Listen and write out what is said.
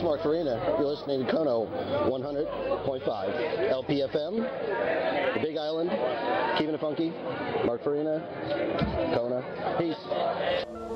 is Mark Farina. You're listening to Kono 100.5 LPFM, the Big Island, keeping it funky. Mark Farina, Kona. Peace.